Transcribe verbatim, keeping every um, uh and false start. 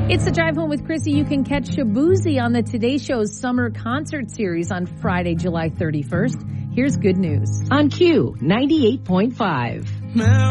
It's the Drive Home with Chrissy. You can catch Shaboozey on the Today Show's summer concert series on Friday, July thirty-first. Here's good news. On Q ninety-eight point five.